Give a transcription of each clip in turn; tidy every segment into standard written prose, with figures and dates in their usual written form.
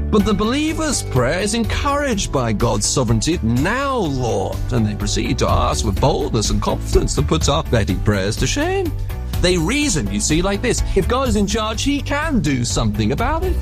But the believer's prayer is encouraged by God's sovereignty. Now, Lord. And they proceed to ask with boldness and confidence that puts our petty prayers to shame. They reason, you see, like this. If God is in charge, he can do something about it.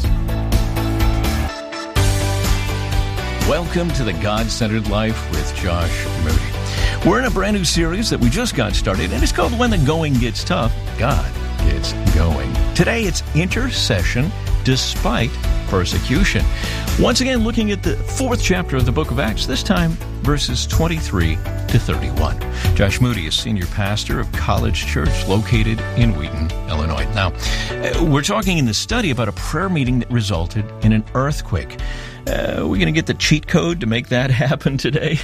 Welcome to the God-Centered Life with Josh Moody. We're in a brand new series that we just got started, and it's called When the Going Gets Tough, God Gets Going. Today, it's Intercession Despite Persecution. Once again, looking at the 4th chapter of the book of Acts, this time verses 23 to 31. Josh Moody is senior pastor of College Church located in Wheaton, Illinois. Now, we're talking in the study about a prayer meeting that resulted in an earthquake. We're going to get the cheat code to make that happen today?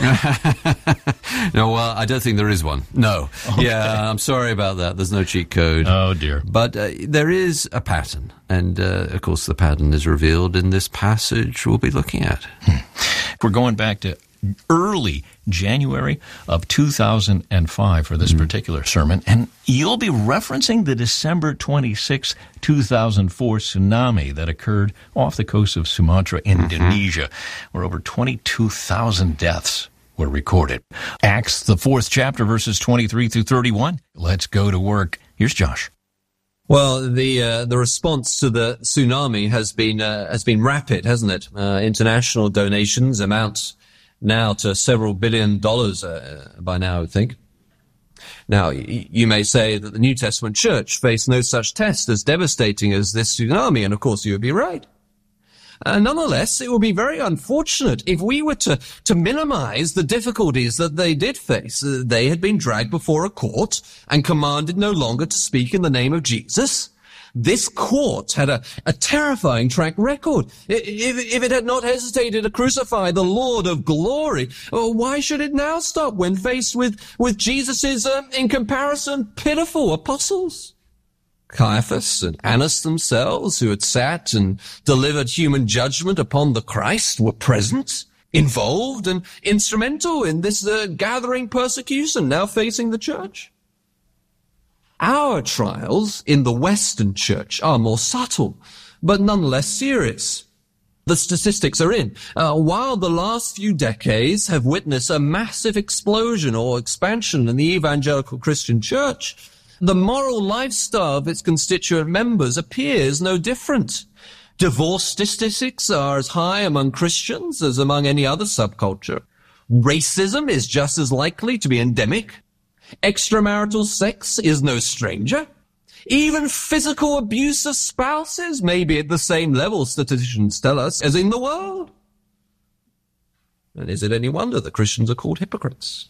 No, I don't think there is one. No. Okay. Yeah, I'm sorry about that. There's no cheat code. Oh, dear. But there is a pattern. And, of course, the pattern is revealed in this passage we'll be looking at. We're going back to early January of 2005 for this particular sermon, and you'll be referencing the December 26, 2004 tsunami that occurred off the coast of Sumatra, Indonesia, where over 22,000 deaths were recorded. Acts, the 4th chapter, verses 23 through 31. Let's go to work. Here's Josh. Well, the response to the tsunami has been rapid, hasn't it? International donations amount now to several $billion by now, I would think. Now, you may say that the New Testament church faced no such test as devastating as this tsunami, and of course you would be right. Nonetheless, it would be very unfortunate if we were to minimize the difficulties that they did face. They had been dragged before a court and commanded no longer to speak in the name of Jesus. This court had a terrifying track record. If it had not hesitated to crucify the Lord of glory, why should it now stop when faced with Jesus's, in comparison, pitiful apostles? Caiaphas and Annas themselves, who had sat and delivered human judgment upon the Christ, were present, involved, and instrumental in this gathering persecution now facing the church. Our trials in the Western church are more subtle, but nonetheless serious. The statistics are in. While the last few decades have witnessed a massive explosion or expansion in the evangelical Christian church, the moral lifestyle of its constituent members appears no different. Divorce statistics are as high among Christians as among any other subculture. Racism is just as likely to be endemic. Extramarital sex is no stranger. Even physical abuse of spouses may be at the same level, statisticians tell us, as in the world. And is it any wonder that Christians are called hypocrites?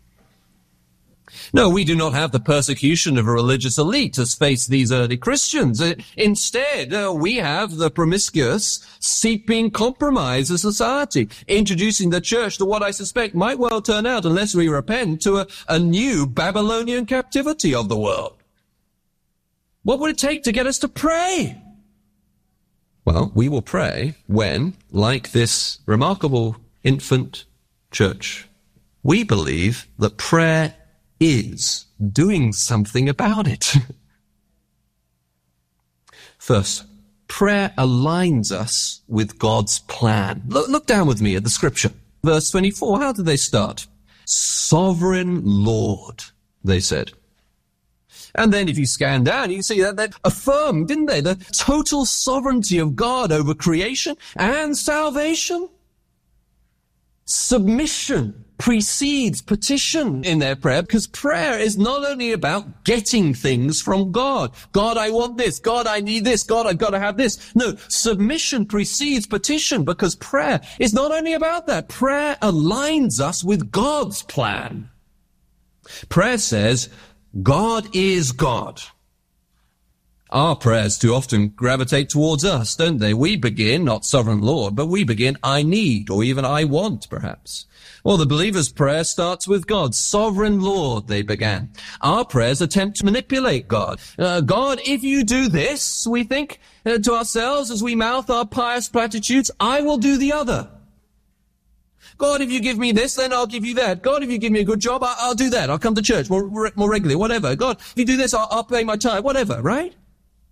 No, we do not have the persecution of a religious elite as faced these early Christians. Instead, we have the promiscuous, seeping compromise of society, introducing the church to what I suspect might well turn out, unless we repent, to a new Babylonian captivity of the world. What would it take to get us to pray? Well, we will pray when, like this remarkable infant church, we believe that prayer is doing something about it. First, prayer aligns us with God's plan. Look down with me at the scripture. Verse 24, how did they start? Sovereign Lord, they said. And then if you scan down, you see that they affirmed, didn't they, the total sovereignty of God over creation and salvation. Submission precedes petition in their prayer, because prayer is not only about getting things from God. God, I want this. God, I need this. God, I've got to have this. No, submission precedes petition, because prayer is not only about that. Prayer aligns us with God's plan. Prayer says, God is God. Our prayers too often gravitate towards us, don't they? We begin, not sovereign Lord, but we begin, I need, or even I want, perhaps. Well, the believer's prayer starts with God. Sovereign Lord, they began. Our prayers attempt to manipulate God. God, if you do this, we think to ourselves as we mouth our pious platitudes, I will do the other. God, if you give me this, then I'll give you that. God, if you give me a good job, I'll do that. I'll come to church more regularly, whatever. God, if you do this, I'll pay my tithe, whatever, right?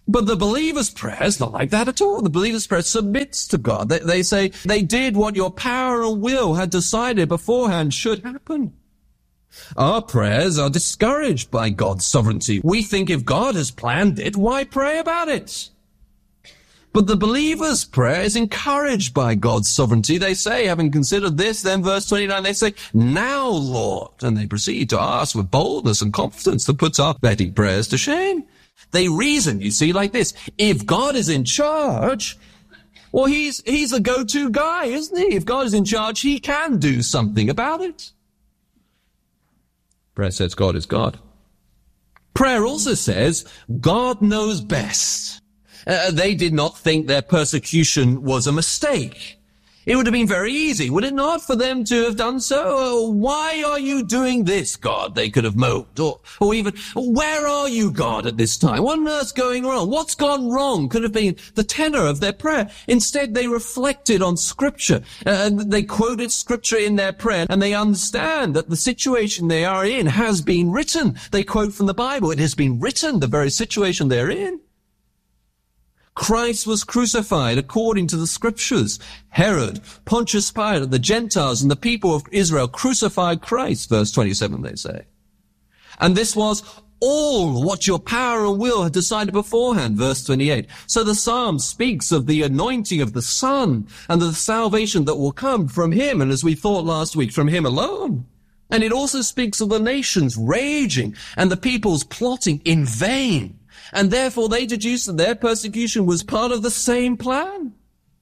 But the believer's prayer is not like that at all. The believer's prayer submits to God. They say they did what your power and will had decided beforehand should happen. Our prayers are discouraged by God's sovereignty. We think if God has planned it, why pray about it? But the believer's prayer is encouraged by God's sovereignty. They say, having considered this, then verse 29, they say, now, Lord. And they proceed to ask with boldness and confidence that puts our petty prayers to shame. They reason, you see, like this. If God is in charge, well, he's the go-to guy, isn't he? If God is in charge, he can do something about it. Prayer says God is God. Prayer also says God knows best. They did not think their persecution was a mistake. It would have been very easy, would it not, for them to have done so? Why are you doing this, God? They could have moped. Or even, where are you, God, at this time? What on earth's going wrong? What's gone wrong? Could have been the tenor of their prayer. Instead, they reflected on Scripture. They quoted Scripture in their prayer, and they understand that the situation they are in has been written. They quote from the Bible. It has been written, the very situation they're in. Christ was crucified according to the Scriptures. Herod, Pontius Pilate, the Gentiles, and the people of Israel crucified Christ, verse 27, they say. And this was all what your power and will had decided beforehand, verse 28. So the Psalm speaks of the anointing of the Son and the salvation that will come from him, and as we thought last week, from him alone. And it also speaks of the nations raging and the peoples plotting in vain. And therefore they deduced that their persecution was part of the same plan.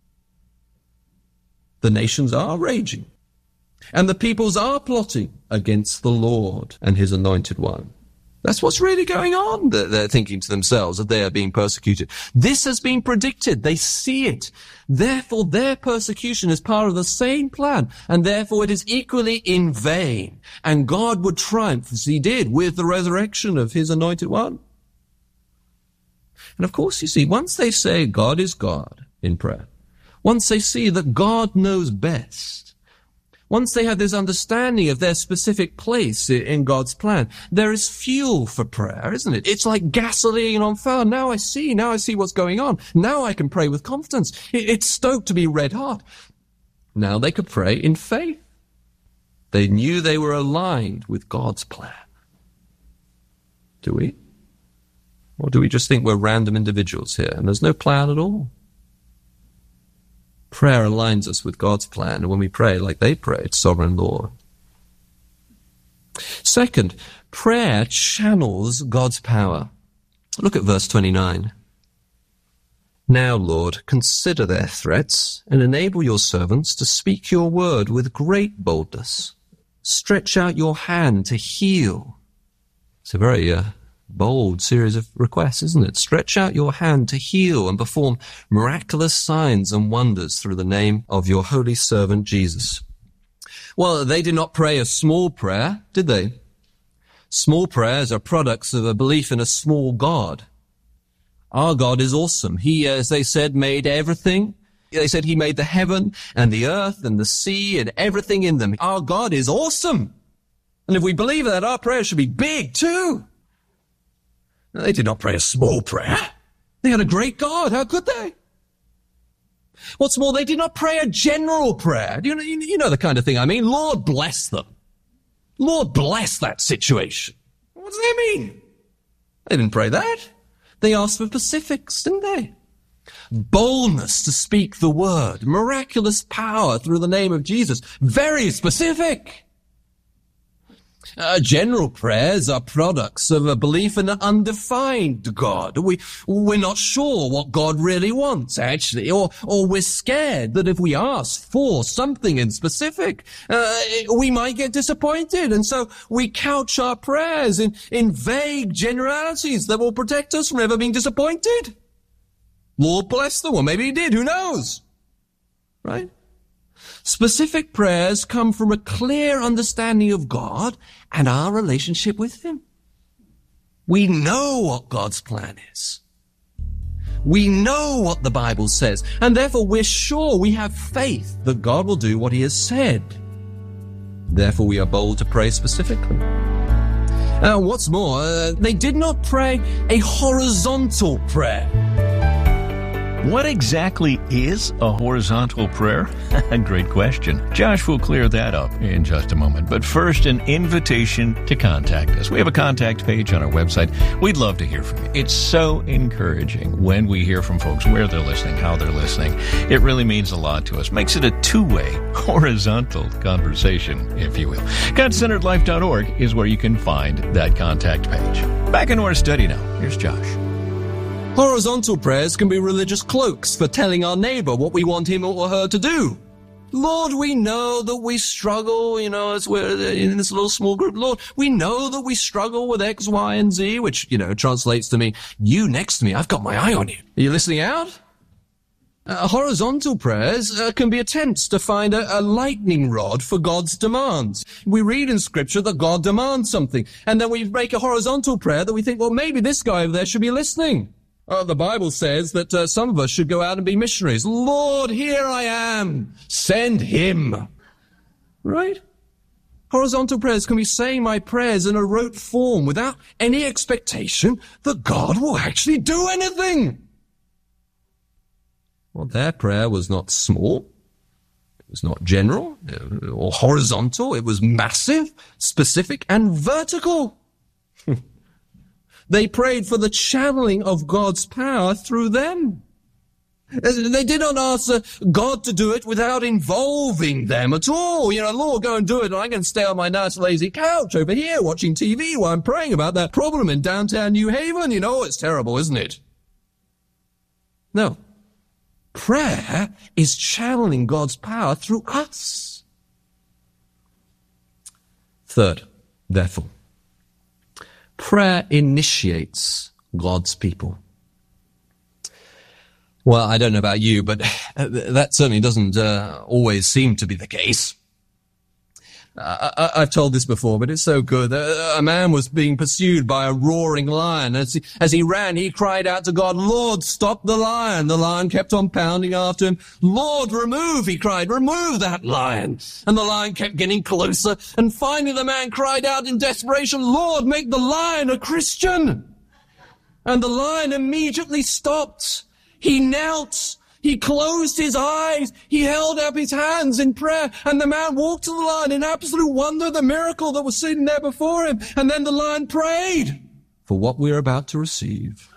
The nations are raging, and the peoples are plotting against the Lord and his anointed one. That's what's really going on. They're thinking to themselves that they are being persecuted. This has been predicted. They see it. Therefore, their persecution is part of the same plan, and therefore it is equally in vain. And God would triumph, as he did with the resurrection of his anointed one. And of course, you see, once they say God is God in prayer, once they see that God knows best, once they have this understanding of their specific place in God's plan, there is fuel for prayer, isn't it? It's like gasoline on fire. Now I see what's going on. Now I can pray with confidence. It's stoked to be red hot. Now they could pray in faith. They knew they were aligned with God's plan. Do we? Or do we just think we're random individuals here and there's no plan at all? Prayer aligns us with God's plan, and when we pray like they prayed, sovereign Lord. Second, prayer channels God's power. Look at verse 29. Now, Lord, consider their threats and enable your servants to speak your word with great boldness. Stretch out your hand to heal. It's a very bold series of requests, isn't it? Stretch out your hand to heal and perform miraculous signs and wonders through the name of your holy servant Jesus. Well, they did not pray a small prayer, did they? Small prayers are products of a belief in a small God. Our God is awesome. He, as they said, made everything. They said he made the heaven and the earth and the sea and everything in them. Our God is awesome. And if we believe that, our prayer should be big too. They did not pray a small prayer. They had a great God. How could they? What's more, they did not pray a general prayer. You know the kind of thing I mean. Lord, bless them. Lord, bless that situation. What does that mean? They didn't pray that. They asked for specifics, didn't they? Boldness to speak the word. Miraculous power through the name of Jesus. Very specific. General prayers are products of a belief in an undefined God. We're not sure what God really wants, actually, or we're scared that if we ask for something in specific, we might get disappointed. And so we couch our prayers in vague generalities that will protect us from ever being disappointed. Lord bless them, or maybe he did, who knows? Right? Specific prayers come from a clear understanding of God and our relationship with him. We know what God's plan is. We know what the Bible says, and therefore we're sure, we have faith that God will do what he has said. Therefore we are bold to pray specifically. What's more, they did not pray a horizontal prayer. What exactly is a horizontal prayer? Great question. Josh will clear that up in just a moment. But first, an invitation to contact us. We have a contact page on our website. We'd love to hear from you. It's so encouraging when we hear from folks where they're listening, how they're listening. It really means a lot to us. Makes it a two-way, horizontal conversation, if you will. GodCenteredLife.org is where you can find that contact page. Back into our study now. Here's Josh. Horizontal prayers can be religious cloaks for telling our neighbor what we want him or her to do. Lord, we know that we struggle, as we're in this little small group. Lord, we know that we struggle with X, Y, and Z, which, translates to me, you next to me, I've got my eye on you. Are you listening out? Horizontal prayers can be attempts to find a lightning rod for God's demands. We read in Scripture that God demands something, and then we make a horizontal prayer that we think, well, maybe this guy over there should be listening. The Bible says that some of us should go out and be missionaries. Lord, here I am. Send him. Right? Horizontal prayers can be saying my prayers in a rote form without any expectation that God will actually do anything. Well, their prayer was not small. It was not general or horizontal. It was massive, specific, and vertical. They prayed for the channeling of God's power through them. They did not ask God to do it without involving them at all. Lord, go and do it, and I can stay on my nice lazy couch over here watching TV while I'm praying about that problem in downtown New Haven. It's terrible, isn't it? No. Prayer is channeling God's power through us. Third, therefore, prayer initiates God's people. Well, I don't know about you, but that certainly doesn't always seem to be the case. I've told this before, but it's so good. A man was being pursued by a roaring lion. As he ran, he cried out to God, Lord, stop the lion. The lion kept on pounding after him. Lord, he cried, remove that lion. And the lion kept getting closer. And finally the man cried out in desperation, Lord, make the lion a Christian. And the lion immediately stopped. He knelt. He closed his eyes. He held up his hands in prayer. And the man walked to the lion in absolute wonder of the miracle that was sitting there before him. And then the lion prayed for what we're about to receive.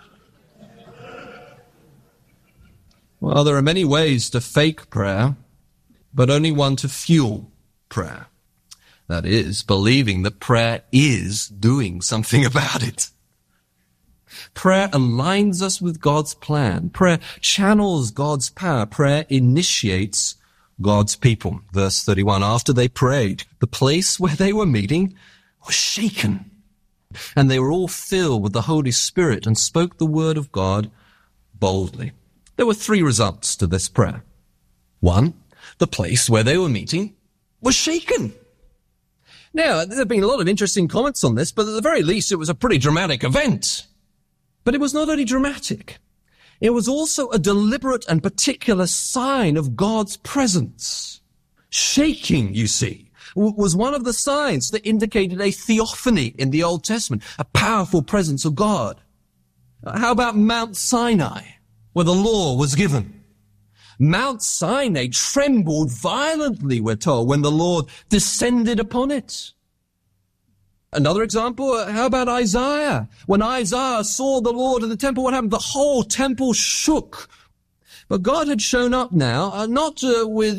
Well, there are many ways to fake prayer, but only one to fuel prayer. That is, believing that prayer is doing something about it. Prayer aligns us with God's plan. Prayer channels God's power. Prayer initiates God's people. Verse 31, after they prayed, the place where they were meeting was shaken, and they were all filled with the Holy Spirit and spoke the word of God boldly. There were three results to this prayer. One, the place where they were meeting was shaken. Now, there have been a lot of interesting comments on this, but at the very least, it was a pretty dramatic event. But it was not only dramatic, it was also a deliberate and particular sign of God's presence. Shaking, you see, was one of the signs that indicated a theophany in the Old Testament, a powerful presence of God. How about Mount Sinai, where the law was given? Mount Sinai trembled violently, we're told, when the Lord descended upon it. Another example, how about Isaiah? When Isaiah saw the Lord in the temple, what happened? The whole temple shook. But God had shown up now, not now with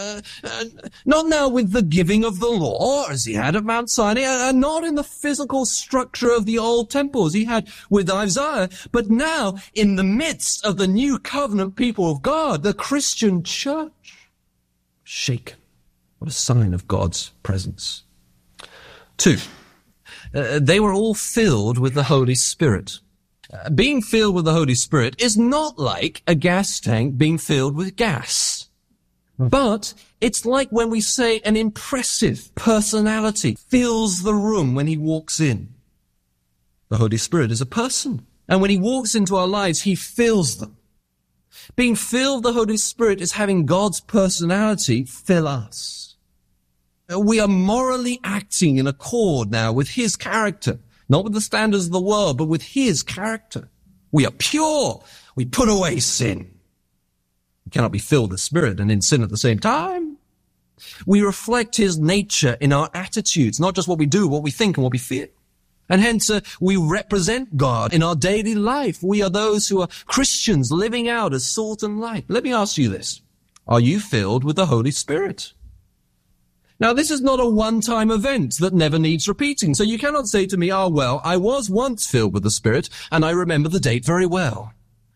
the giving of the law, as he had at Mount Sinai, and not in the physical structure of the old temple, as he had with Isaiah, but now in the midst of the new covenant people of God, the Christian church. Shaken. What a sign of God's presence. 2. They were all filled with the Holy Spirit. Being filled with the Holy Spirit is not like a gas tank being filled with gas. But it's like when we say an impressive personality fills the room when he walks in. The Holy Spirit is a person. And when he walks into our lives, he fills them. Being filled with the Holy Spirit is having God's personality fill us. We are morally acting in accord now with his character, not with the standards of the world, but with his character. We are pure. We put away sin. We cannot be filled with the Spirit and in sin at the same time. We reflect his nature in our attitudes, not just what we do, what we think, and what we feel. And hence, we represent God in our daily life. We are those who are Christians living out as salt and light. Let me ask you this. Are you filled with the Holy Spirit? Now, this is not a one-time event that never needs repeating. So you cannot say to me, oh, well, I was once filled with the Spirit, and I remember the date very well.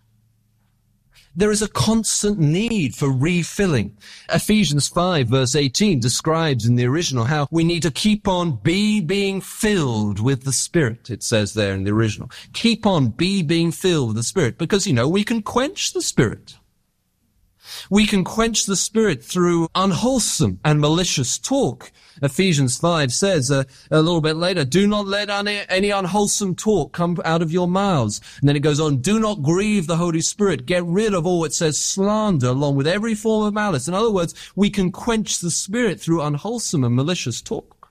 There is a constant need for refilling. Ephesians 5 verse 18 describes in the original how we need to keep on being filled with the Spirit. It says there in the original. Keep on being filled with the Spirit because, we can quench the Spirit. We can quench the Spirit through unwholesome and malicious talk. Ephesians 5 says a little bit later, do not let any unwholesome talk come out of your mouths. And then it goes on, do not grieve the Holy Spirit. Get rid of all, it says, slander along with every form of malice. In other words, we can quench the Spirit through unwholesome and malicious talk.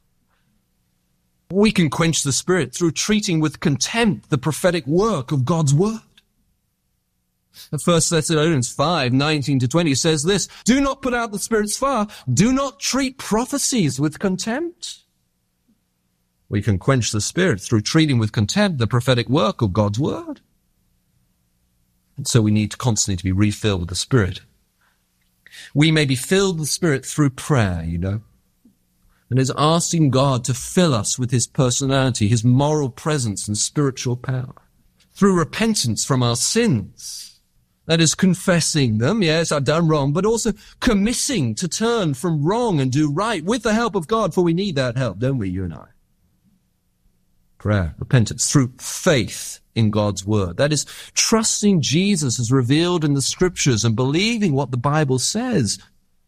We can quench the Spirit through treating with contempt the prophetic work of God's Word. 1 Thessalonians 5, 19-20 says this, do not put out the Spirit's fire. Do not treat prophecies with contempt. We can quench the Spirit through treating with contempt the prophetic work of God's Word. And so we need constantly to be refilled with the Spirit. We may be filled with the Spirit through prayer, and is asking God to fill us with his personality, his moral presence and spiritual power. Through repentance from our sins. That is confessing them, yes, I've done wrong, but also committing to turn from wrong and do right with the help of God, for we need that help, don't we, you and I? Prayer, repentance, through faith in God's Word. That is trusting Jesus as revealed in the Scriptures and believing what the Bible says.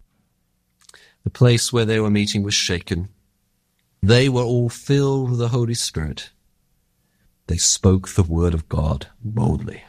The place where they were meeting was shaken. They were all filled with the Holy Spirit. They spoke the Word of God boldly.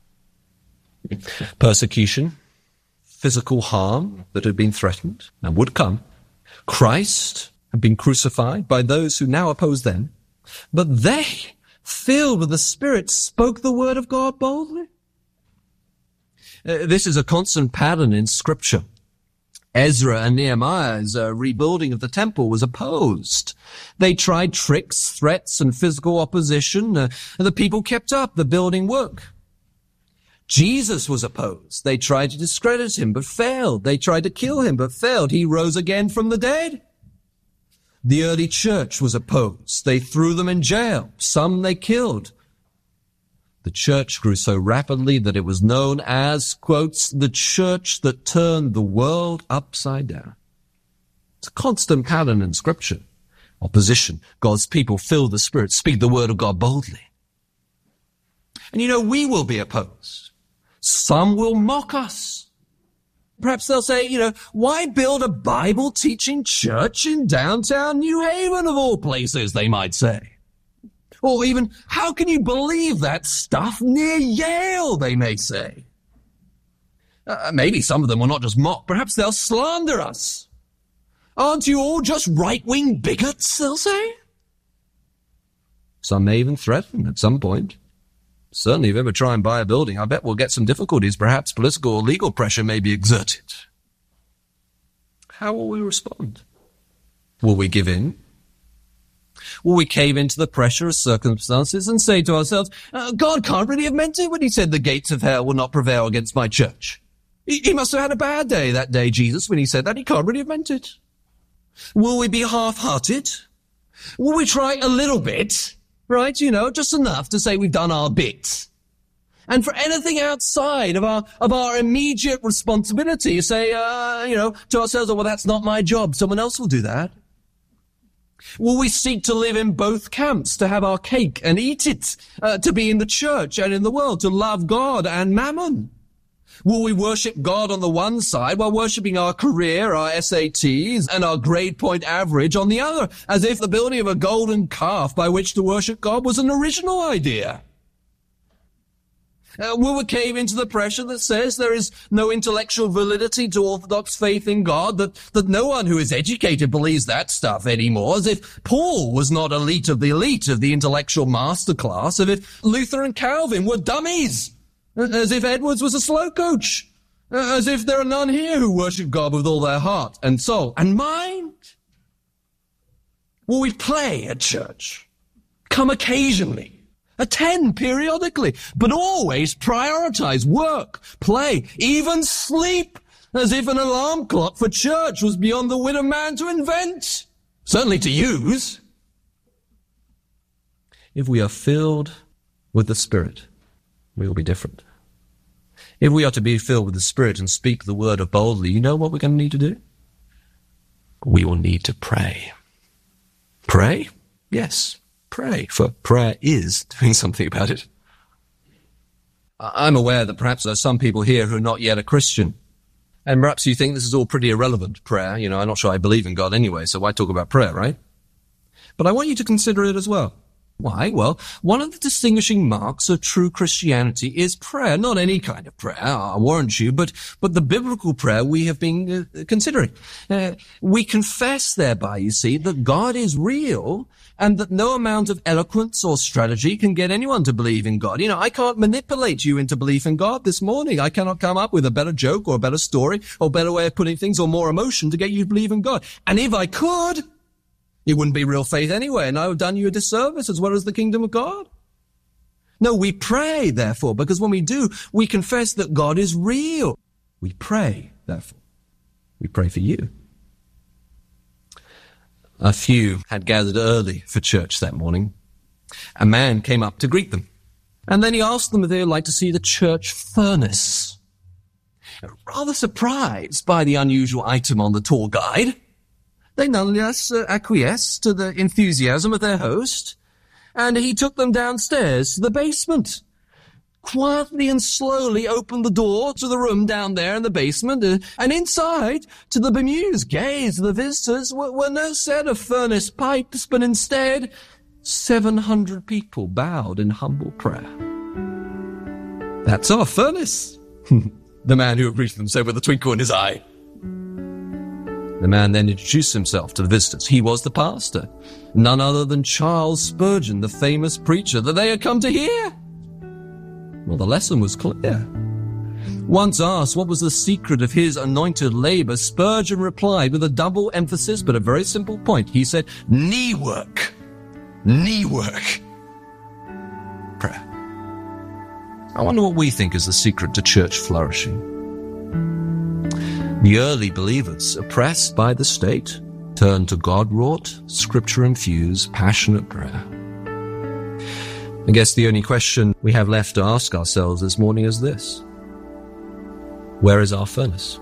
Persecution, physical harm that had been threatened and would come. Christ had been crucified by those who now oppose them, but they, filled with the Spirit, spoke the Word of God boldly. This is a constant pattern in Scripture. Ezra and Nehemiah's rebuilding of the temple was opposed. They tried tricks, threats, and physical opposition, and the people kept up the building work. Jesus was opposed. They tried to discredit him, but failed. They tried to kill him, but failed. He rose again from the dead. The early church was opposed. They threw them in jail. Some they killed. The church grew so rapidly that it was known as, quotes, the church that turned the world upside down. It's a constant pattern in Scripture. Opposition. God's people fill the Spirit, speak the Word of God boldly. And we will be opposed. Some will mock us. Perhaps they'll say, why build a Bible-teaching church in downtown New Haven, of all places, they might say. Or even, how can you believe that stuff near Yale, they may say. Maybe some of them will not just mock, perhaps they'll slander us. Aren't you all just right-wing bigots, they'll say? Some may even threaten at some point. Certainly, if you ever try and buy a building, I bet we'll get some difficulties. Perhaps political or legal pressure may be exerted. How will we respond? Will we give in? Will we cave into the pressure of circumstances and say to ourselves, God can't really have meant it when he said the gates of hell will not prevail against my church. He must have had a bad day that day, Jesus, when he said that. He can't really have meant it. Will we be half-hearted? Will we try a little bit? Right, just enough to say we've done our bit. And for anything outside of our immediate responsibility, say, to ourselves, well, that's not my job. Someone else will do that. Will we seek to live in both camps, to have our cake and eat it, to be in the church and in the world, to love God and mammon? Will we worship God on the one side while worshiping our career, our SATs, and our grade point average on the other, as if the building of a golden calf by which to worship God was an original idea? Will we cave into the pressure that says there is no intellectual validity to Orthodox faith in God, that no one who is educated believes that stuff anymore, as if Paul was not elite of the intellectual masterclass, as if Luther and Calvin were dummies, as if Edwards was a slow coach, as if there are none here who worship God with all their heart and soul and mind? Will we play at church? Come occasionally? Attend periodically, but always prioritize work, play, even sleep, as if an alarm clock for church was beyond the wit of man to invent, certainly to use. If we are filled with the Spirit, we will be different. If we are to be filled with the Spirit and speak the word of boldly, you know what we're going to need to do? We will need to pray. Pray? Yes. Pray, for prayer is doing something about it. I'm aware that perhaps there are some people here who are not yet a Christian, and perhaps you think this is all pretty irrelevant, prayer. You know, I'm not sure I believe in God anyway, so why talk about prayer, right? But I want you to consider it as well. Why? Well, one of the distinguishing marks of true Christianity is prayer. Not any kind of prayer, I warrant you, but the biblical prayer we have been considering. We confess thereby, you see, that God is real and that no amount of eloquence or strategy can get anyone to believe in God. You know, I can't manipulate you into belief in God this morning. I cannot come up with a better joke or a better story or a better way of putting things or more emotion to get you to believe in God. And if I could, it wouldn't be real faith anyway, and I would have done you a disservice as well as the kingdom of God. No, we pray, therefore, because when we do, we confess that God is real. We pray, therefore. We pray for you. A few had gathered early for church that morning. A man came up to greet them, and then he asked them if they would like to see the church furnace. Rather surprised by the unusual item on the tour guide, they nonetheless acquiesced to the enthusiasm of their host, and he took them downstairs to the basement. Quietly and slowly opened the door to the room down there in the basement, and inside, to the bemused gaze of the visitors, were no set of furnace pipes, but instead 700 people bowed in humble prayer. "That's our furnace," the man who greeted them said with a twinkle in his eye. The man then introduced himself to the visitors. He was the pastor, none other than Charles Spurgeon, the famous preacher that they had come to hear. Well, the lesson was clear. Once asked what was the secret of his anointed labor, Spurgeon replied with a double emphasis, but a very simple point. He said, knee work. Knee work. Prayer. I wonder what we think is the secret to church flourishing. The early believers, oppressed by the state, turned to God-wrought, scripture-infused, passionate prayer. I guess the only question we have left to ask ourselves this morning is this: where is our furnace?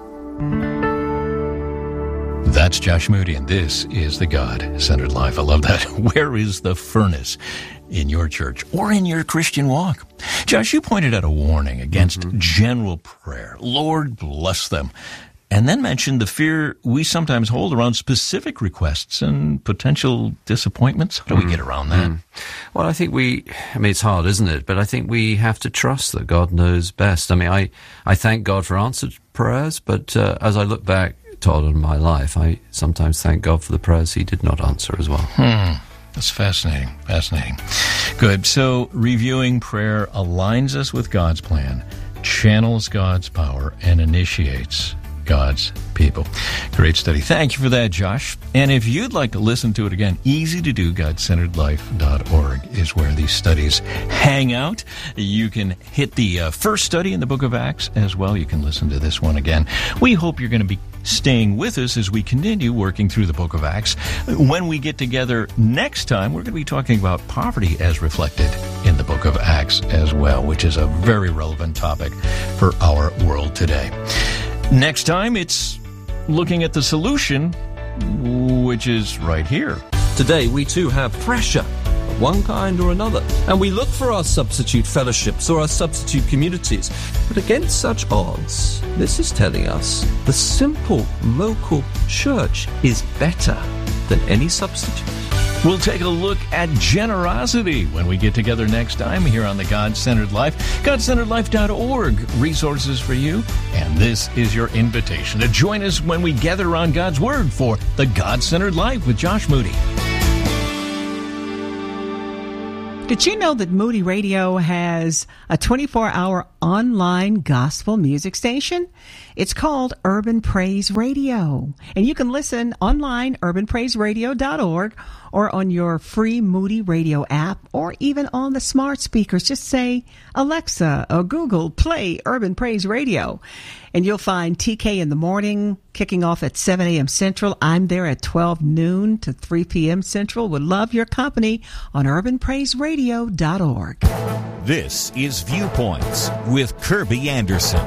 That's Josh Moody, and this is the God-Centered Life. I love that. Where is the furnace in your church or in your Christian walk? Josh, you pointed out a warning against general prayer. Lord bless them. And then mentioned the fear we sometimes hold around specific requests and potential disappointments. How do we get around that? Well, I think it's hard, isn't it? But I think we have to trust that God knows best. I mean, I thank God for answered prayers, but as I look back, Todd, on my life, I sometimes thank God for the prayers he did not answer as well. That's fascinating. Fascinating. Good. So reviewing prayer aligns us with God's plan, channels God's power, and initiates God's people. Great study. Thank you for that, Josh. And if you'd like to listen to it again, easy to do, GodCenteredLife.org is where these studies hang out. You can hit the first study in the book of Acts as well. You can listen to this one again. We hope you're going to be staying with us as we continue working through the book of Acts. When we get together next time, we're going to be talking about poverty as reflected in the book of Acts as well, which is a very relevant topic for our world today. Next time, it's looking at the solution, which is right here. Today, we too have pressure of one kind or another, and we look for our substitute fellowships or our substitute communities. But against such odds, this is telling us the simple local church is better than any substitute. We'll take a look at generosity when we get together next time here on The God-Centered Life. GodCenteredLife.org, resources for you. And this is your invitation to join us when we gather on God's Word for The God-Centered Life with Josh Moody. Did you know that Moody Radio has a 24-hour online gospel music station? It's called Urban Praise Radio. And you can listen online, urbanpraiseradio.org, or on your free Moody Radio app, or even on the smart speakers. Just say, Alexa or Google, play Urban Praise Radio. And you'll find TK in the morning, kicking off at 7 a.m. Central. I'm there at 12 noon to 3 p.m. Central. Would love your company on urbanpraiseradio.org. This is Viewpoints with Kirby Anderson.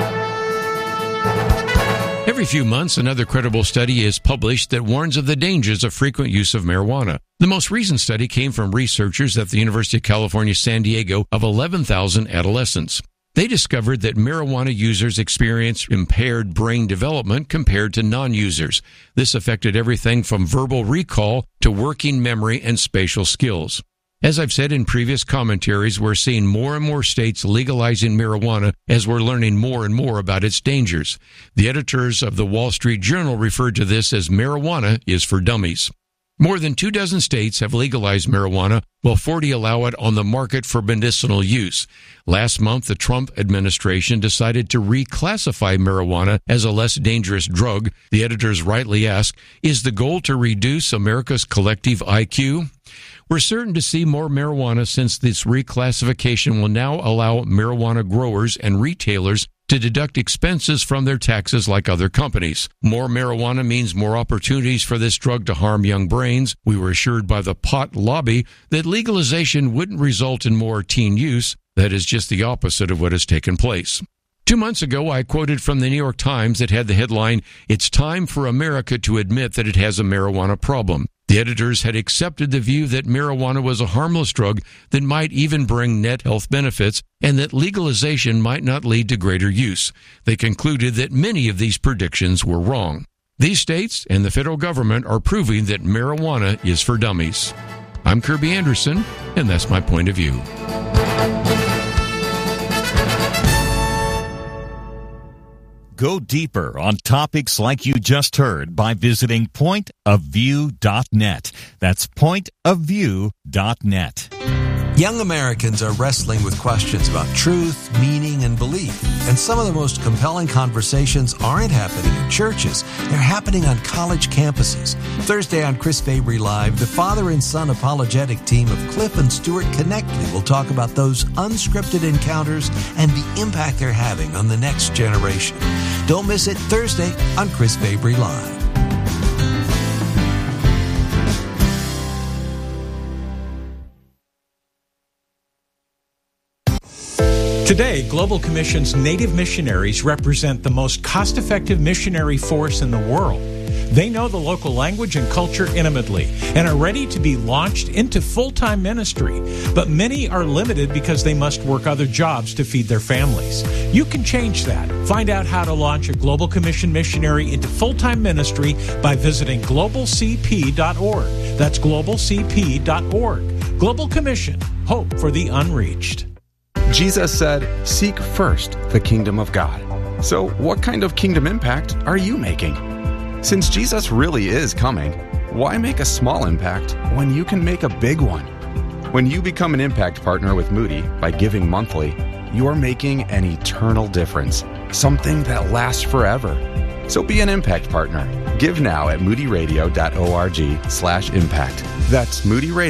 Every few months, another credible study is published that warns of the dangers of frequent use of marijuana. The most recent study came from researchers at the University of California, San Diego of 11,000 adolescents. They discovered that marijuana users experience impaired brain development compared to non-users. This affected everything from verbal recall to working memory and spatial skills. As I've said in previous commentaries, we're seeing more and more states legalizing marijuana as we're learning more and more about its dangers. The editors of the Wall Street Journal referred to this as marijuana is for dummies. More than 24 states have legalized marijuana, while 40 allow it on the market for medicinal use. Last month, the Trump administration decided to reclassify marijuana as a less dangerous drug. The editors rightly ask, is the goal to reduce America's collective IQ? We're certain to see more marijuana since this reclassification will now allow marijuana growers and retailers to deduct expenses from their taxes like other companies. More marijuana means more opportunities for this drug to harm young brains. We were assured by the pot lobby that legalization wouldn't result in more teen use. That is just the opposite of what has taken place. 2 months ago, I quoted from the New York Times that had the headline, "It's time for America to admit that it has a marijuana problem." The editors had accepted the view that marijuana was a harmless drug that might even bring net health benefits and that legalization might not lead to greater use. They concluded that many of these predictions were wrong. These states and the federal government are proving that marijuana is for dummies. I'm Kirby Anderson, and that's my point of view. Go deeper on topics like you just heard by visiting pointofview.net. That's pointofview.net. Young Americans are wrestling with questions about truth, meaning, and belief. And some of the most compelling conversations aren't happening in churches. They're happening on college campuses. Thursday on Chris Fabry Live, the father and son apologetic team of Cliff and Stuart Connectly will talk about those unscripted encounters and the impact they're having on the next generation. Don't miss it Thursday on Chris Fabry Live. Today, Global Commission's Native missionaries represent the most cost-effective missionary force in the world. They know the local language and culture intimately and are ready to be launched into full-time ministry. But many are limited because they must work other jobs to feed their families. You can change that. Find out how to launch a Global Commission missionary into full-time ministry by visiting globalcp.org. That's globalcp.org. Global Commission, hope for the unreached. Jesus said, "Seek first the kingdom of God." So what kind of kingdom impact are you making? Since Jesus really is coming, why make a small impact when you can make a big one? When you become an impact partner with Moody by giving monthly, you are making an eternal difference, something that lasts forever. So be an impact partner. Give now at moodyradio.org/impact. That's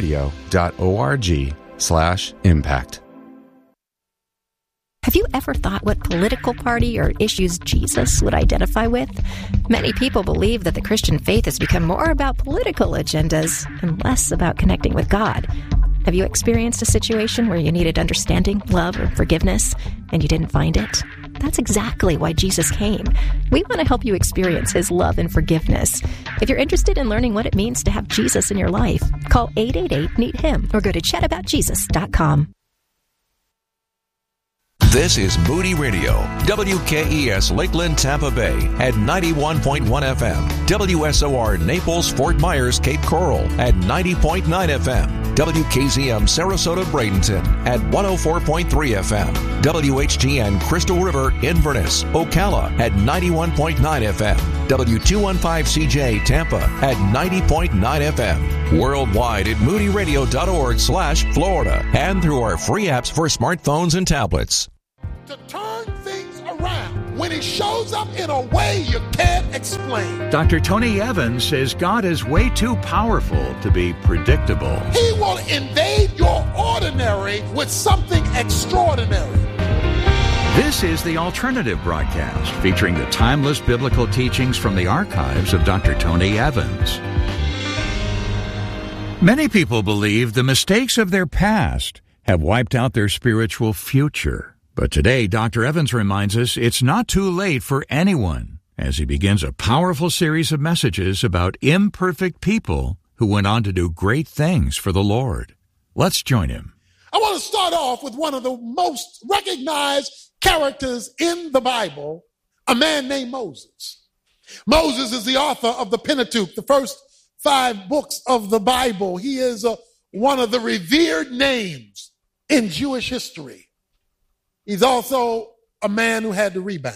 moodyradio.org/impact. Have you ever thought what political party or issues Jesus would identify with? Many people believe that the Christian faith has become more about political agendas and less about connecting with God. Have you experienced a situation where you needed understanding, love, or forgiveness, and you didn't find it? That's exactly why Jesus came. We want to help you experience His love and forgiveness. If you're interested in learning what it means to have Jesus in your life, call 888-NEED-HIM or go to chataboutjesus.com. This is Moody Radio, WKES Lakeland, Tampa Bay at 91.1 FM, WSOR Naples, Fort Myers, Cape Coral at 90.9 FM, WKZM Sarasota, Bradenton at 104.3 FM, WHGN Crystal River, Inverness, Ocala at 91.9 FM, W215CJ Tampa at 90.9 FM, worldwide at moodyradio.org/Florida, and through our free apps for smartphones and tablets. To turn things around when he shows up in a way you can't explain. Dr. Tony Evans says God is way too powerful to be predictable. He will invade your ordinary with something extraordinary. This is the Alternative Broadcast, featuring the timeless biblical teachings from the archives of Dr. Tony Evans. Many people believe the mistakes of their past have wiped out their spiritual future. But today, Dr. Evans reminds us it's not too late for anyone as he begins a powerful series of messages about imperfect people who went on to do great things for the Lord. Let's join him. I want to start off with one of the most recognized characters in the Bible, a man named Moses. Moses is the author of the Pentateuch, the first 5 books of the Bible. He is one of the revered names in Jewish history. He's also a man who had to rebound.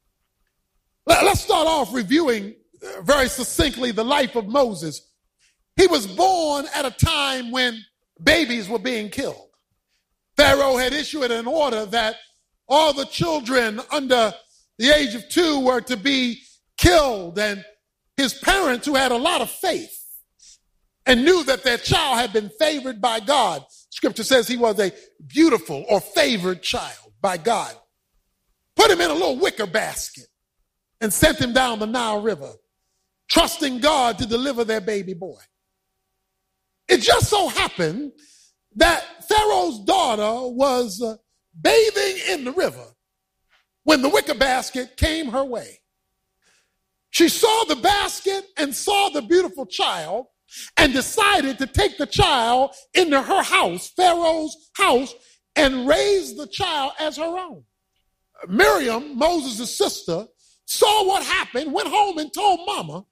Let's start off reviewing very succinctly the life of Moses. He was born at a time when babies were being killed. Pharaoh had issued an order that all the children under the age of 2 were to be killed, and his parents, who had a lot of faith and knew that their child had been favored by God, Scripture says he was a beautiful or favored child by God, put him in a little wicker basket and sent him down the Nile River, trusting God to deliver their baby boy. It just so happened that Pharaoh's daughter was bathing in the river when the wicker basket came her way. She saw the basket and saw the beautiful child and decided to take the child into her house, Pharaoh's house, and raise the child as her own. Miriam, Moses' sister, saw what happened, went home and told Mama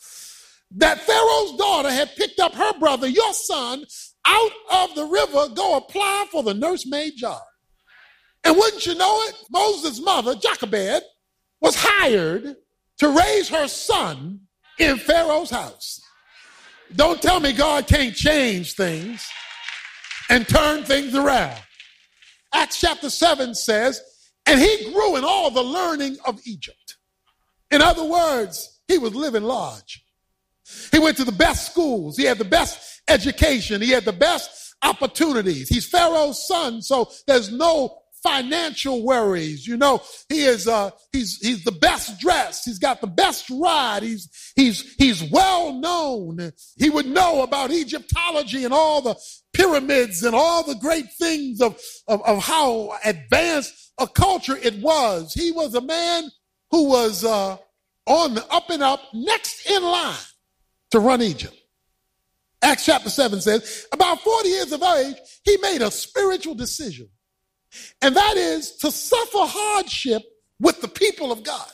that Pharaoh's daughter had picked up her brother, your son, out of the river, go apply for the nursemaid job. And wouldn't you know it, Moses' mother, Jochebed, was hired to raise her son in Pharaoh's house. Don't tell me God can't change things and turn things around. Acts chapter 7 says, and he grew in all the learning of Egypt. In other words, he was living large. He went to the best schools. He had the best education. He had the best opportunities. He's Pharaoh's son, so there's no financial worries. You know, he's the best dressed. He's got the best ride. He's well known. He would know about Egyptology and all the pyramids and all the great things of how advanced a culture it was. He was a man who was on the up and up, next in line to run Egypt. Acts chapter 7 says, about 40 years of age, he made a spiritual decision. And that is to suffer hardship with the people of God,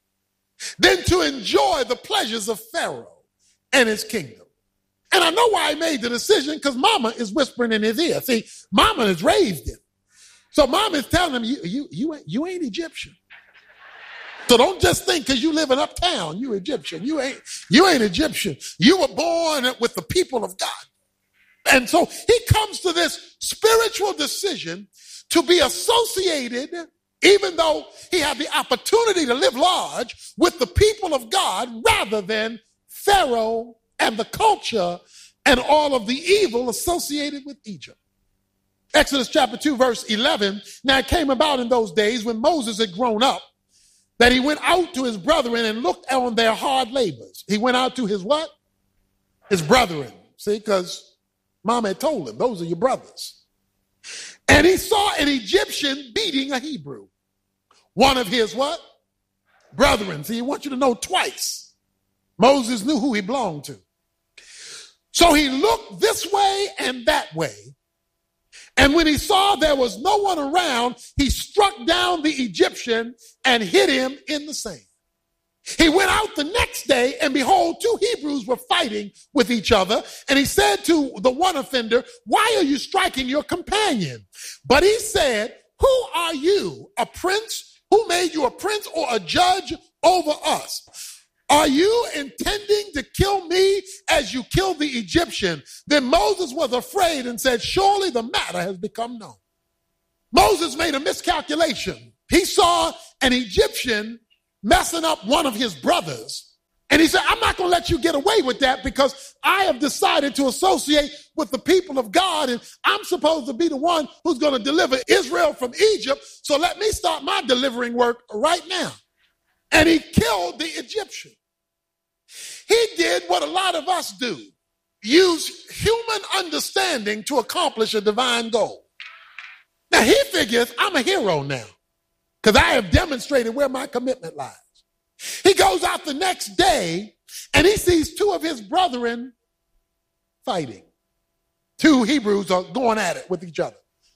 then to enjoy the pleasures of Pharaoh and his kingdom. And I know why he made the decision, because Mama is whispering in his ear. See, Mama has raised him. So Mama is telling him, you ain't Egyptian. So don't just think because you live in uptown, you Egyptian. You ain't Egyptian. You were born with the people of God. And so he comes to this spiritual decision to be associated, even though he had the opportunity to live large, with the people of God rather than Pharaoh and the culture and all of the evil associated with Egypt. Exodus chapter 2, verse 11. Now it came about in those days when Moses had grown up that he went out to his brethren and looked on their hard labors. He went out to his what? His brethren. See, because Mama had told him, those are your brothers. And he saw an Egyptian beating a Hebrew. One of his what? Brethren. See, he wants you to know twice. Moses knew who he belonged to. So he looked this way and that way And when he saw there was no one around, he struck down the Egyptian and hid him in the sand. He went out the next day, and behold, two Hebrews were fighting with each other. And he said to the one offender, why are you striking your companion? But he said, who are you, a prince? Who made you a prince or a judge over us? Are you intending to kill me as you killed the Egyptian? Then Moses was afraid and said, surely the matter has become known. Moses made a miscalculation. He saw an Egyptian messing up one of his brothers. And he said, I'm not going to let you get away with that because I have decided to associate with the people of God, and I'm supposed to be the one who's going to deliver Israel from Egypt. So let me start my delivering work right now. And he killed the Egyptian. He did what a lot of us do, use human understanding to accomplish a divine goal. Now he figures I'm a hero now because I have demonstrated where my commitment lies. He goes out the next day and he sees two of his brethren fighting. Two Hebrews are going at it with each other.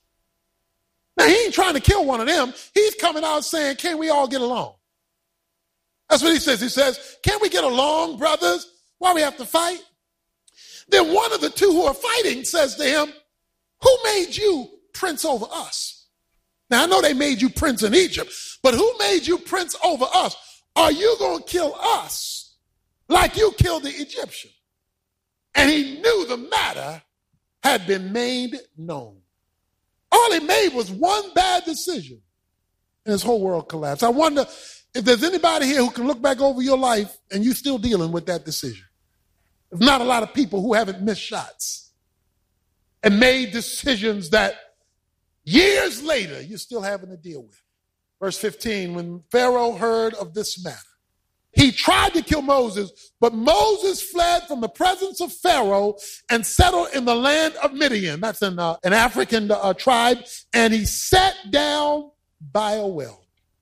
Now he ain't trying to kill one of them. He's coming out saying, can we all get along? That's what he says. He says, can we get along, brothers? Why we have to fight? Then one of the two who are fighting says to him, who made you prince over us? Now I know they made you prince in Egypt, but who made you prince over us? Are you going to kill us like you killed the Egyptian? And he knew the matter had been made known. All he made was one bad decision, and his whole world collapsed. I wonder if there's anybody here who can look back over your life and you're still dealing with that decision. There's not a lot of people who haven't missed shots and made decisions that years later you're still having to deal with. Verse 15, when Pharaoh heard of this matter, he tried to kill Moses, but Moses fled from the presence of Pharaoh and settled in the land of Midian. That's an African tribe. And he sat down by a well.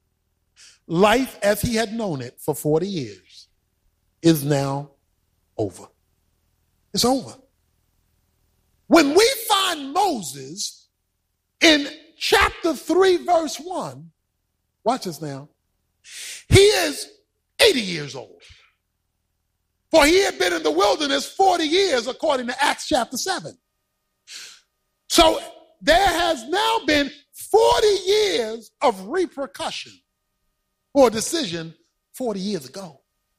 Life as he had known it for 40 years is now over. It's over. When we find Moses in chapter 3, verse 1, watch this now, he is 80 years old. For he had been in the wilderness 40 years, according to Acts chapter 7. So there has now been 40 years of repercussion for a decision 40 years ago.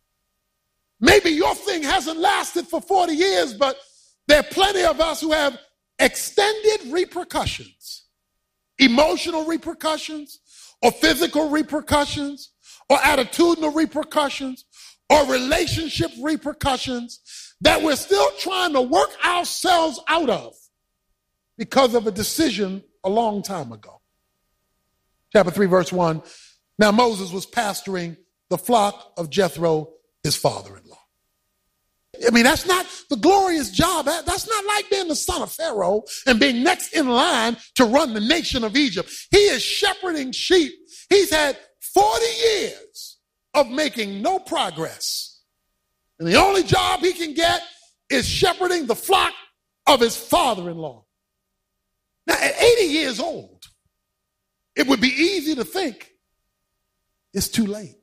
Maybe your thing hasn't lasted for 40 years, but there are plenty of us who have extended repercussions, emotional repercussions, or physical repercussions, or attitudinal repercussions, or relationship repercussions that we're still trying to work ourselves out of because of a decision a long time ago. Chapter 3, verse 1. Now Moses was pasturing the flock of Jethro, his father-in-law. I mean, that's not the glorious job. That's not like being the son of Pharaoh and being next in line to run the nation of Egypt. He is shepherding sheep. He's had 40 years of making no progress. And the only job he can get is shepherding the flock of his father-in-law. Now, at 80 years old, it would be easy to think it's too late.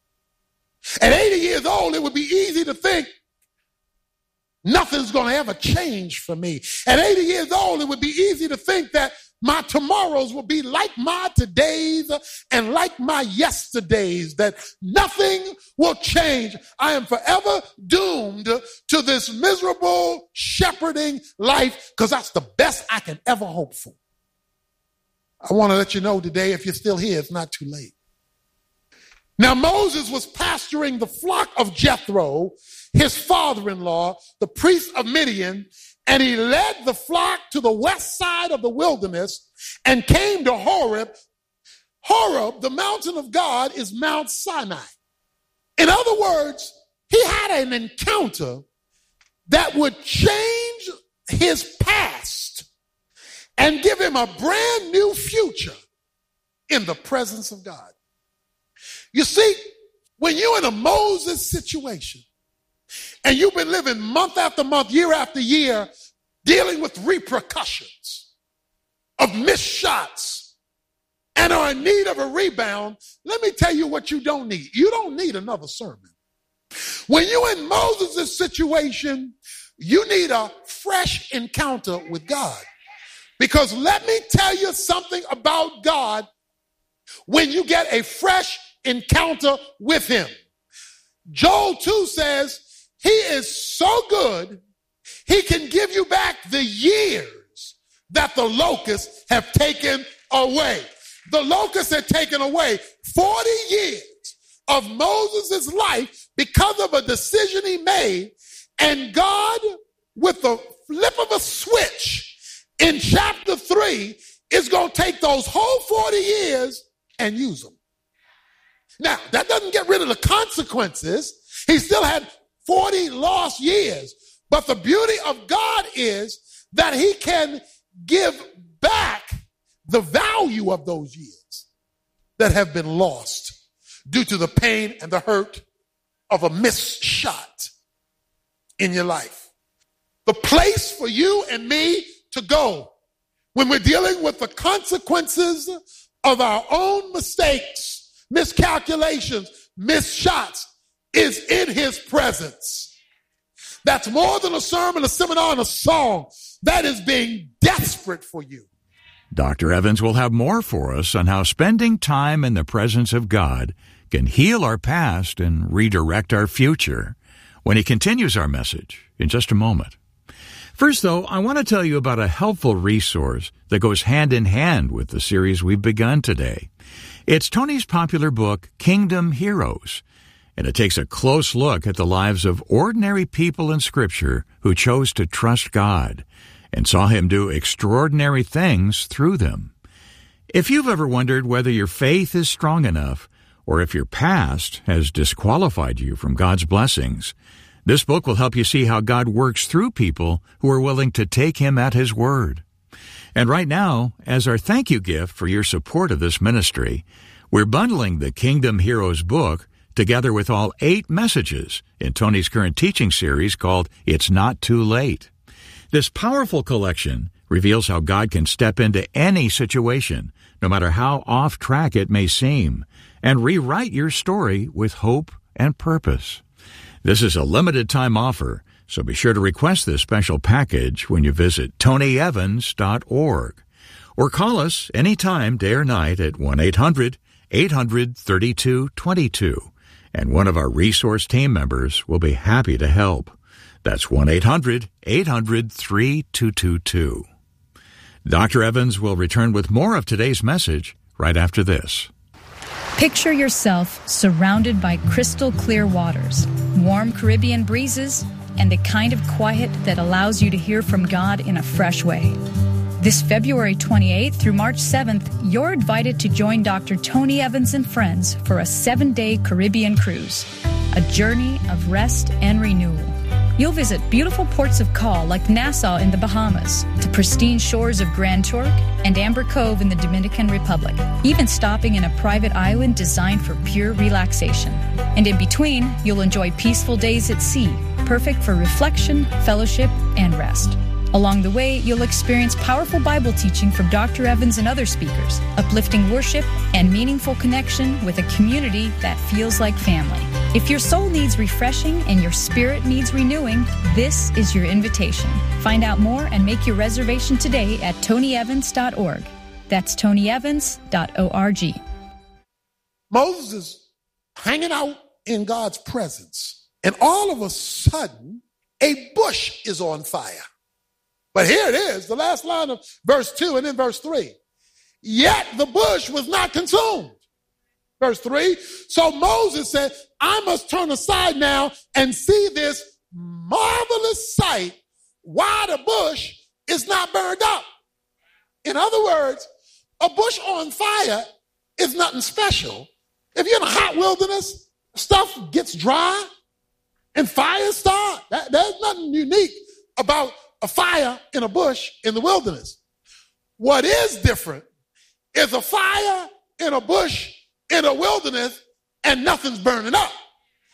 At 80 years old, it would be easy to think nothing's going to ever change for me. At 80 years old, it would be easy to think that my tomorrows will be like my todays and like my yesterdays, that nothing will change. I am forever doomed to this miserable shepherding life because that's the best I can ever hope for. I want to let you know today, if you're still here, it's not too late. Now, Moses was pasturing the flock of Jethro, his father-in-law, the priest of Midian, and he led the flock to the west side of the wilderness and came to Horeb. Horeb, the mountain of God, is Mount Sinai. In other words, he had an encounter that would change his past and give him a brand new future in the presence of God. You see, when you're in a Moses situation and you've been living month after month, year after year, dealing with repercussions, of missed shots and are in need of a rebound, let me tell you what you don't need. You don't need another sermon. When you're in Moses' situation, you need a fresh encounter with God. Because let me tell you something about God when you get a fresh encounter with him. Joel 2 says, he is so good, he can give you back the years that the locusts have taken away. The locusts had taken away 40 years of Moses' life because of a decision he made. And God, with the flip of a switch in chapter 3, is going to take those whole 40 years and use them. Now, that doesn't get rid of the consequences. He still had 40 lost years. But the beauty of God is that he can give back the value of those years that have been lost due to the pain and the hurt of a missed shot in your life. The place for you and me to go when we're dealing with the consequences of our own mistakes, miscalculations, missed shots is in his presence. That's more than a sermon, a seminar, and a song. That is being desperate for you. Dr. Evans will have more for us on how spending time in the presence of God can heal our past and redirect our future when he continues our message in just a moment. First, though, I want to tell you about a helpful resource that goes hand in hand with the series we've begun today. It's Tony's popular book, Kingdom Heroes, and it takes a close look at the lives of ordinary people in Scripture who chose to trust God and saw him do extraordinary things through them. If you've ever wondered whether your faith is strong enough or if your past has disqualified you from God's blessings, this book will help you see how God works through people who are willing to take him at his word. And right now, as our thank you gift for your support of this ministry, we're bundling the Kingdom Heroes book together with all 8 messages in Tony's current teaching series called It's Not Too Late. This powerful collection reveals how God can step into any situation, no matter how off track it may seem, and rewrite your story with hope and purpose. This is a limited time offer, so be sure to request this special package when you visit tonyevans.org or call us anytime, day or night, at 1-800-800-3222, and one of our resource team members will be happy to help. That's 1-800-800-3222. Dr. Evans will return with more of today's message right after this. Picture yourself surrounded by crystal clear waters, warm Caribbean breezes, and the kind of quiet that allows you to hear from God in a fresh way. This February 28th through March 7th, you're invited to join Dr. Tony Evans and friends for a 7-day Caribbean cruise, a journey of rest and renewal. You'll visit beautiful ports of call like Nassau in the Bahamas, to pristine shores of Grand Turk and Amber Cove in the Dominican Republic, even stopping in a private island designed for pure relaxation. And in between, you'll enjoy peaceful days at sea, perfect for reflection, fellowship, and rest. Along the way, you'll experience powerful Bible teaching from Dr. Evans and other speakers, uplifting worship, and meaningful connection with a community that feels like family. If your soul needs refreshing and your spirit needs renewing, this is your invitation. Find out more and make your reservation today at tonyevans.org. That's tonyevans.org. Moses is hanging out in God's presence, and all of a sudden, a bush is on fire. But here it is, the last line of verse 2 and then verse 3. Yet the bush was not consumed. Verse 3, so Moses said, I must turn aside now and see this marvelous sight, why the bush is not burned up. In other words, a bush on fire is nothing special. If you're in a hot wilderness, stuff gets dry and fires start. There's nothing unique about a fire in a bush in the wilderness. What is different is a fire in a bush in a wilderness and nothing's burning up.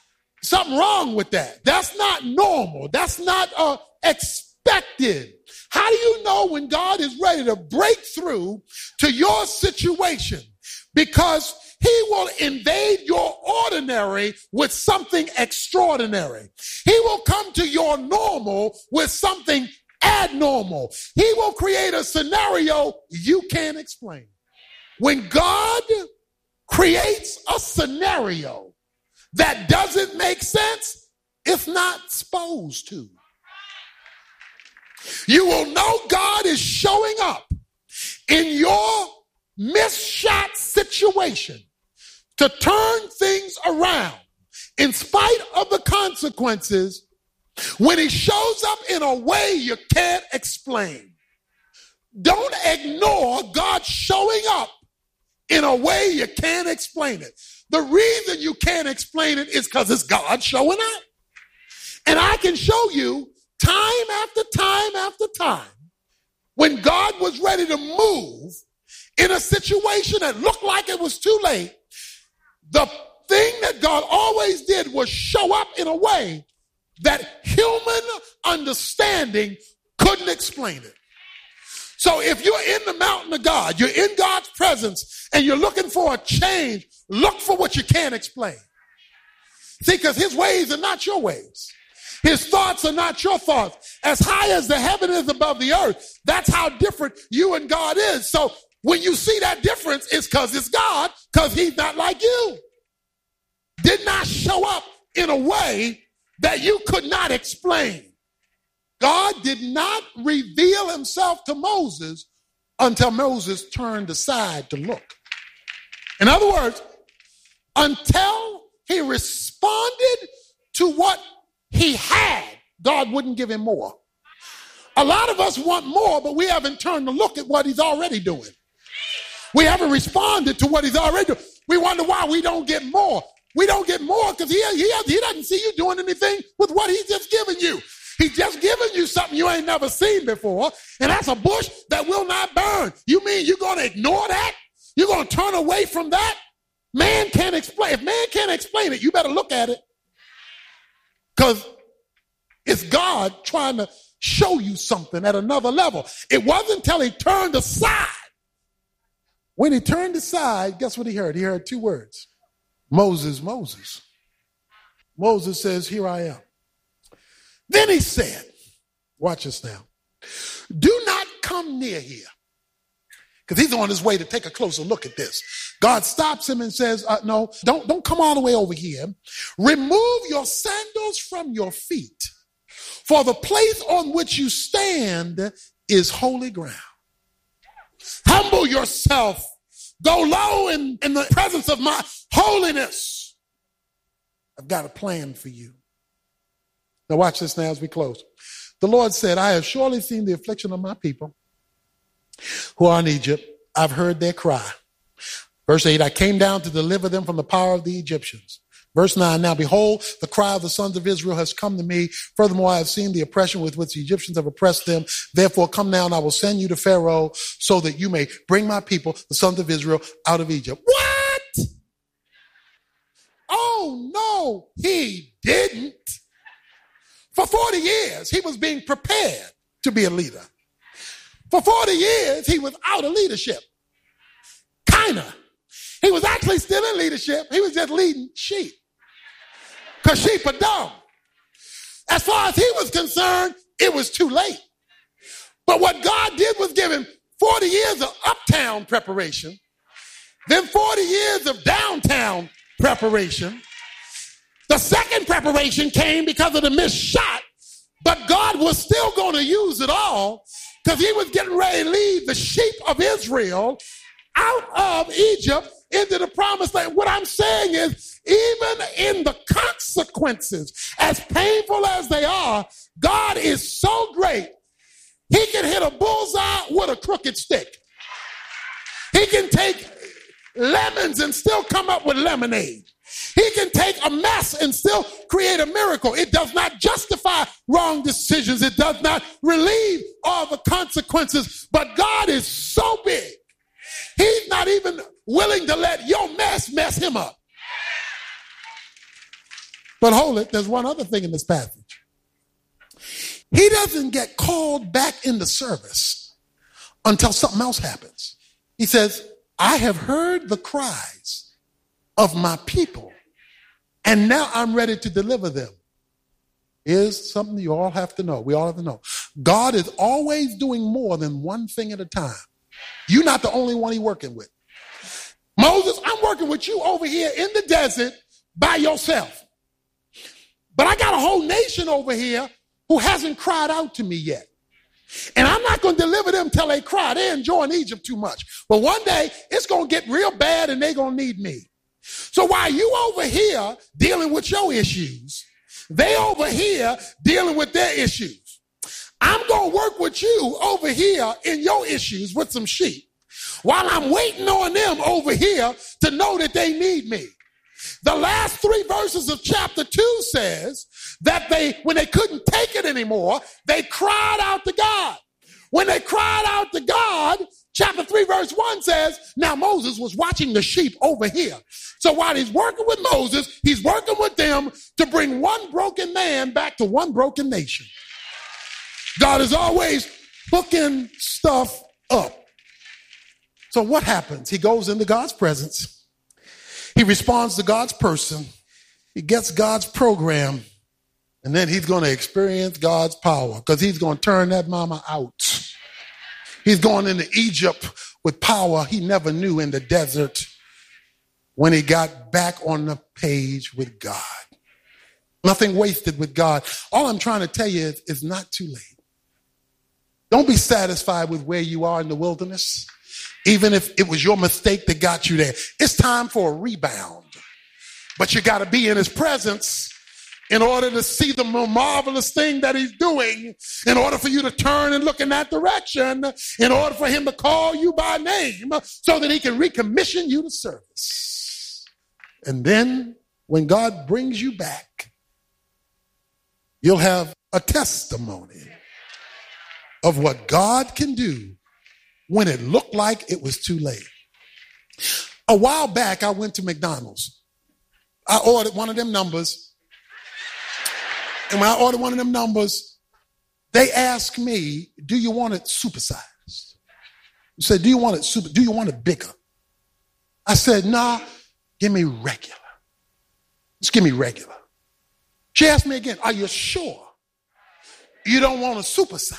Something wrong with that. That's not normal. That's not expected. How do you know when God is ready to break through to your situation? Because he will invade your ordinary with something extraordinary. He will come to your normal with something abnormal. He will create a scenario you can't explain. When God creates a scenario that doesn't make sense, it's not supposed to. You will know God is showing up in your misshot situation to turn things around in spite of the consequences when he shows up in a way you can't explain. Don't ignore God showing up in a way you can't explain it. The reason you can't explain it is because it's God showing up. And I can show you time after time after time when God was ready to move in a situation that looked like it was too late. The thing that God always did was show up in a way that human understanding couldn't explain it. So if you're in the mountain of God, you're in God's presence, and you're looking for a change, look for what you can't explain. See, because his ways are not your ways. His thoughts are not your thoughts. As high as the heaven is above the earth, that's how different you and God is. So when you see that difference, it's because it's God, because he's not like you. Did not show up in a way that you could not explain. God did not reveal himself to Moses until Moses turned aside to look. In other words, until he responded to what he had, God wouldn't give him more. A lot of us want more, but we haven't turned to look at what he's already doing. We haven't responded to what he's already doing. We wonder why we don't get more. We don't get more because he doesn't see you doing anything with what he's just given you. He's just giving you something you ain't never seen before, and that's a bush that will not burn. You mean you're going to ignore that? You're going to turn away from that? Man can't explain. If man can't explain it, you better look at it. Because it's God trying to show you something at another level. It wasn't until he turned aside. When he turned aside, guess what he heard? He heard two words. Moses, Moses. Moses says, here I am. Then he said, watch this now. Do not come near here. Because he's on his way to take a closer look at this. God stops him and says, no, don't come all the way over here. Remove your sandals from your feet, for the place on which you stand is holy ground. Humble yourself. Go low in the presence of my holiness. I've got a plan for you. Now watch this now as we close. The Lord said, I have surely seen the affliction of my people who are in Egypt. I've heard their cry. Verse 8, I came down to deliver them from the power of the Egyptians. Verse 9, now behold, the cry of the sons of Israel has come to me. Furthermore, I have seen the oppression with which the Egyptians have oppressed them. Therefore, come now and I will send you to Pharaoh so that you may bring my people, the sons of Israel, out of Egypt. What? Oh, no, he didn't. For 40 years, he was being prepared to be a leader. For 40 years, he was out of leadership. Kinda. He was actually still in leadership. He was just leading sheep. Because sheep are dumb. As far as he was concerned, it was too late. But what God did was give him 40 years of uptown preparation, then 40 years of downtown preparation. The second preparation came because of the missed shot, but God was still going to use it all because he was getting ready to lead the sheep of Israel out of Egypt into the promised land. What I'm saying is, even in the consequences, as painful as they are, God is so great. He can hit a bullseye with a crooked stick. He can take lemons and still come up with lemonade. He can take a mess and still create a miracle. It does not justify wrong decisions. It does not relieve all the consequences. But God is so big, he's not even willing to let your mess him up. But hold it, there's one other thing in this passage. He doesn't get called back into service until something else happens. He says, I have heard the cries of my people, and now I'm ready to deliver them. Here's something you all have to know. We all have to know. God is always doing more than one thing at a time. You're not the only one he's working with. Moses, I'm working with you over here in the desert by yourself. But I got a whole nation over here who hasn't cried out to me yet. And I'm not going to deliver them till they cry. They're enjoying Egypt too much. But one day, it's going to get real bad and they're going to need me. So while you over here dealing with your issues, they over here dealing with their issues. I'm going to work with you over here in your issues with some sheep while I'm waiting on them over here to know that they need me. The last 3 verses of chapter 2 says that when they couldn't take it anymore, they cried out to God. When they cried out to God, chapter 3 verse 1 says, now Moses was watching the sheep over here. So while he's working with Moses, he's working with them to bring one broken man back to one broken nation. God is always hooking stuff up. So what happens? He goes into God's presence. He responds to God's person. He gets God's program. And then he's going to experience God's power because he's going to turn that mama out. He's going into Egypt with power he never knew in the desert when he got back on the page with God. Nothing wasted with God. All I'm trying to tell you is it's not too late. Don't be satisfied with where you are in the wilderness, even if it was your mistake that got you there. It's time for a rebound. But you got to be in his presence in order to see the marvelous thing that he's doing, in order for you to turn and look in that direction, in order for him to call you by name so that he can recommission you to service. And then when God brings you back, you'll have a testimony of what God can do when it looked like it was too late. A while back, I went to McDonald's. I ordered one of them numbers. And when I ordered one of them numbers, they asked me, do you want it supersized? I said, do you want it bigger? I said, nah, give me regular. Just give me regular. She asked me again, are you sure you don't want to supersize?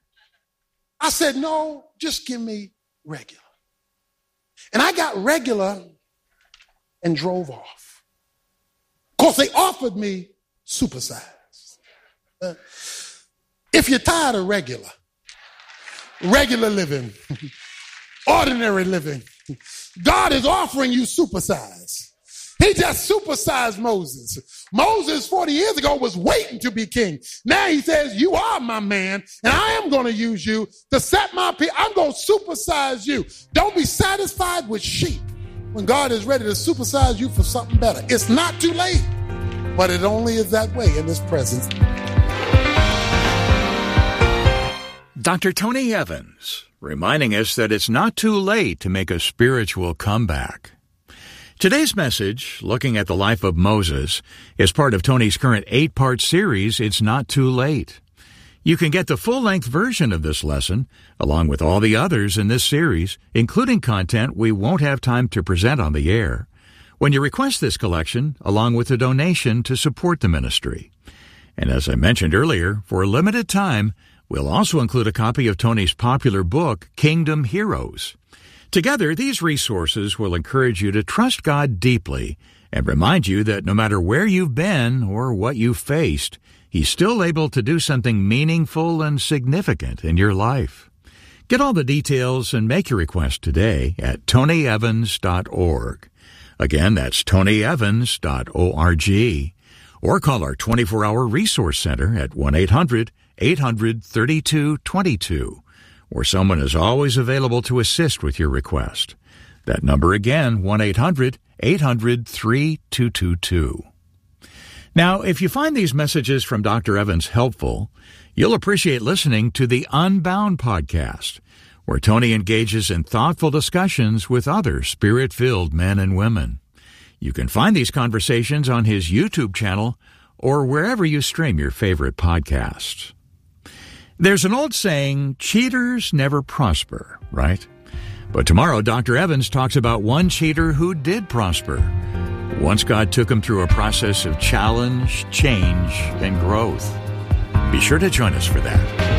I said, no, just give me regular. And I got regular and drove off. Of course, they offered me supersize. If you're tired of regular living, ordinary living, God is offering you supersize. He just supersized Moses. Moses 40 years ago was waiting to be king. Now he says, you are my man, and I am going to use you to set my people. I'm going to supersize you. Don't be satisfied with sheep when God is ready to supersize you for something better. It's not too late, but it only is that way in his presence. Dr. Tony Evans, reminding us that it's not too late to make a spiritual comeback. Today's message, looking at the life of Moses, is part of Tony's current 8-part series, It's Not Too Late. You can get the full-length version of this lesson, along with all the others in this series, including content we won't have time to present on the air, when you request this collection, along with a donation to support the ministry. And as I mentioned earlier, for a limited time, we'll also include a copy of Tony's popular book, Kingdom Heroes. Together, these resources will encourage you to trust God deeply and remind you that no matter where you've been or what you've faced, He's still able to do something meaningful and significant in your life. Get all the details and make your request today at tonyevans.org. Again, that's tonyevans.org. Or call our 24-hour resource center at 1-800-800-3222, where someone is always available to assist with your request. That number again, 1-800-800-3222. Now, if you find these messages from Dr. Evans helpful, you'll appreciate listening to the Unbound podcast, where Tony engages in thoughtful discussions with other Spirit-filled men and women. You can find these conversations on his YouTube channel or wherever you stream your favorite podcasts. There's an old saying, cheaters never prosper, right? But tomorrow, Dr. Evans talks about one cheater who did prosper. Once God took him through a process of challenge, change, and growth. Be sure to join us for that.